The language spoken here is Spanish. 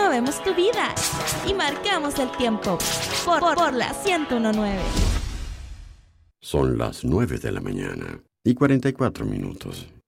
movemos tu vida y marcamos el tiempo por la 101.9. Son las 9 de la mañana y 44 minutos.